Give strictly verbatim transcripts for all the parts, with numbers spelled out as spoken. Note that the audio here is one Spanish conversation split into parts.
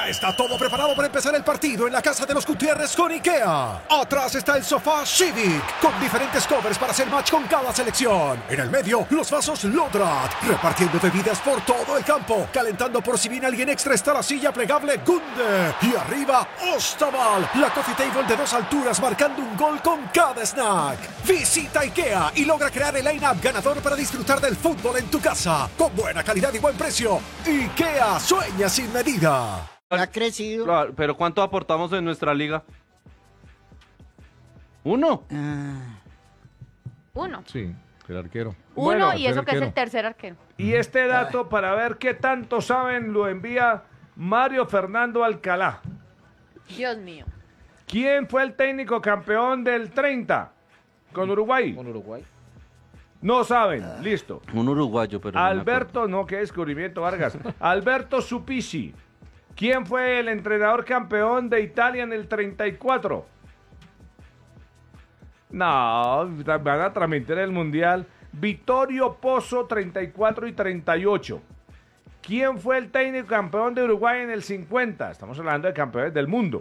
Ya está todo preparado para empezar el partido en la casa de los Gutiérrez con IKEA. Atrás está el sofá Civic, con diferentes covers para hacer match con cada selección. En el medio, los vasos Lodrat, repartiendo bebidas por todo el campo. Calentando por si viene alguien extra está la silla plegable Gunde. Y arriba, Ostaval, la coffee table de dos alturas marcando un gol con cada snack. Visita IKEA y logra crear el line-up ganador para disfrutar del fútbol en tu casa. Con buena calidad y buen precio. IKEA, sueña sin medida. Ha crecido. Claro, pero ¿cuánto aportamos en nuestra liga? ¿Uno? Ah. Uno. Sí, el arquero. Uno Bueno, y eso tercer que es el arquero. tercer arquero. Y este dato, para ver qué tanto saben, lo envía Mario Fernando Alcalá. Dios mío. ¿Quién fue el técnico campeón del treinta con Uruguay? Con Uruguay. No saben, listo. Un uruguayo, pero no me Alberto, no, qué descubrimiento, Vargas. Alberto Supici. ¿Quién fue el entrenador campeón de Italia en el treinta y cuatro? No, van a transmitir el Mundial. Vittorio Pozzo, treinta y cuatro y treinta y ocho. ¿Quién fue el técnico campeón de Uruguay en el cincuenta? Estamos hablando de campeones del mundo.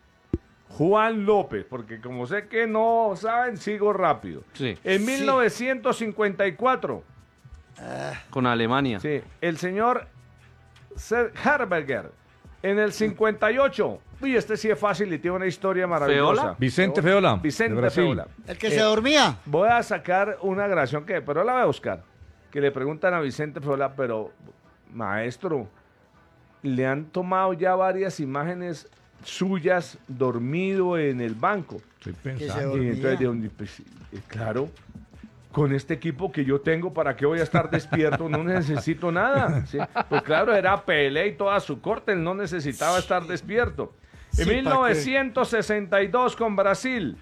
Juan López, porque como sé que no saben, sigo rápido. Sí. En Sí. mil novecientos cincuenta y cuatro, Con Alemania. sí, el señor Sir Herberger. En el cincuenta y ocho, uy, este sí es fácil y tiene una historia maravillosa. ¿Feola? Vicente Feola. de Vicente Brasil. Feola. El que Eh, se dormía. Voy a sacar una grabación que, pero la voy a buscar. Que le preguntan a Vicente Feola, pero maestro, le han tomado ya varias imágenes suyas dormido en el banco. Estoy Que se pensando. Y dormía. entonces, ¿de dónde? Pues, eh, claro, con este equipo que yo tengo, ¿para qué voy a estar despierto? No necesito nada. ¿sí? Pues claro, era Pelé y toda su corte, él no necesitaba estar despierto. En Sí, ¿para mil novecientos sesenta y dos con Brasil,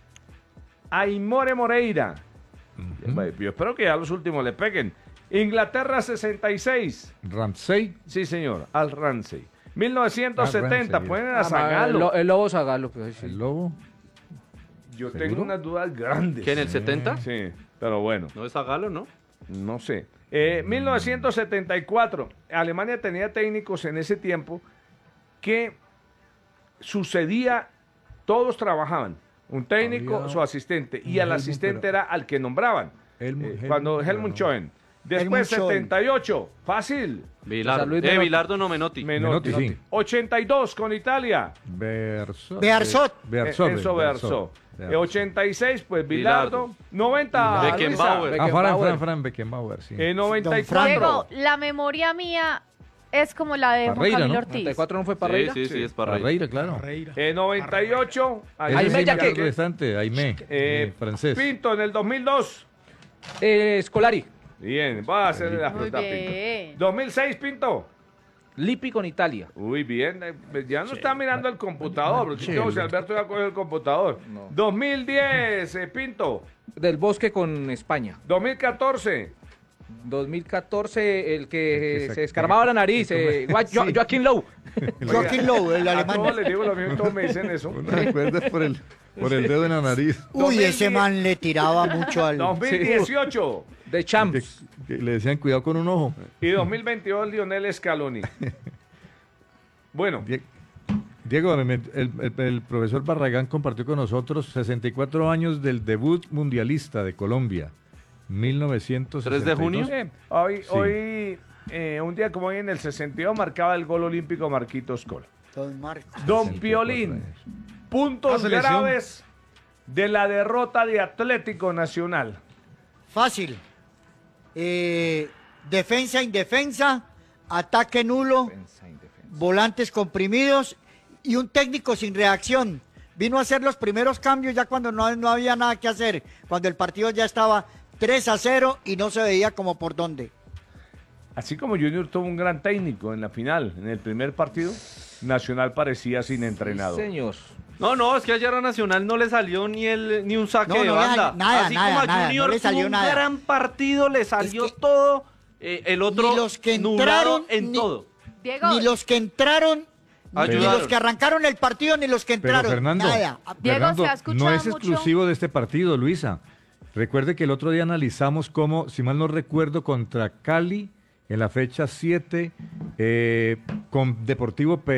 Aimore Moreira. Yo espero que ya los últimos le peguen. Inglaterra sesenta y seis. Ramsey. Sí, señor, Al Ramsey. mil novecientos setenta, Al Ramsey, ponen Ah, a Zagallo. El, el Lobo Zagalo, pues, sí. El Lobo. Yo ¿Seguro? tengo unas dudas grandes. ¿Qué, en el setenta? Sí, pero bueno. No es Zagalo, ¿no? No sé. Eh, mil novecientos setenta y cuatro. Alemania tenía técnicos en ese tiempo que sucedía, todos trabajaban. Un técnico, Había su asistente. Y un al Helmut, asistente pero- era al que nombraban. Helmut- Eh, Helmut, cuando pero Helmut no. Schoen. Después Helmut Schoen. setenta y ocho. Fácil. Bilardo. San Luis Eh, Menotti. Bilardo no Menotti. Menotti. Menotti, sí. ochenta y dos con Italia. Bearzot. Bearzot. Bearzot. Eh, Enzo Bearzot. Eh, ochenta y seis, pues Bilardo. Bilardo. noventa. Beckenbauer. Luisa. Ah, Fran, Beckenbauer. Fran, Fran Beckenbauer, sí. Eh, noventa y Don Fran. Diego, cuatro. la memoria mía es como la de Juan Parreira, Camilo ¿no? Ortiz. noventa y cuatro no fue Sí, Parreira. sí, sí, es para Parreira, claro. Eh, noventa y ocho. ahí Ese Aimé sí ya me que- acuerdo bastante, Aimé, Eh, eh, francés. Pinto en el dos mil dos. Eh, Scolari. Bien, voy a hacer la Muy pregunta, bien. Pinto. dos mil seis, Pinto. Lippi con Italia. Uy, bien, eh, ya no está mirando el computador, porque como si Alberto ya cogió el computador. No. dos mil diez, eh, Pinto. Del Bosque con España. dos mil catorce. dos mil catorce, el que, El que eh, se- se escarbaba la nariz. Eh, Gua- Jo- Sí. Joaquín Lowe. Joaquín Lowe, el A todos alemán. les digo lo mismo, todos me dicen eso. Uno recuerda por el, por el dedo en la nariz. Uy, ese man le tiraba mucho al... dos mil dieciocho De Que- Champs. que le decían cuidado con un ojo. y dos mil veintidós, Lionel Scaloni. Bueno, Die- Diego, el, el- el- el profesor Barragán compartió con nosotros sesenta y cuatro años del debut mundialista de Colombia, mil novecientos sesenta y dos. ¿tres de junio? eh, hoy, Sí. hoy eh, un día como hoy en el sesenta y dos marcaba el gol olímpico Marquitos Cola. Don Marcos. Don sesenta y cuatro Piolín, años. puntos La selección. graves de la derrota de Atlético Nacional. Fácil. Eh, defensa, indefensa, ataque nulo, volantes comprimidos y un técnico sin reacción. Vino a hacer los primeros cambios ya cuando no, no había nada que hacer, cuando el partido ya estaba tres a cero y no se veía como por dónde. Así como Junior tuvo un gran técnico en la final, en el primer partido, Nacional parecía sin entrenador. Señor. No, no, es que ayer a Nacional no le salió ni el ni un saque No, de no le banda. salió nada, Así nada, como a nada, Junior no le tuvo salió un nada. gran partido, le salió que- todo. eh, el otro Ni los que nublado entraron, en ni- todo. Diego, Ni los que entraron, ni Ayudaron. los que arrancaron el partido, ni los que Pero entraron. Fernando, Nada. Diego, Fernando, ¿se ha escuchado no es mucho? exclusivo de este partido, Luisa. Recuerde que el otro día analizamos cómo, si mal no recuerdo, contra Cali, en la fecha siete, eh, con Deportivo P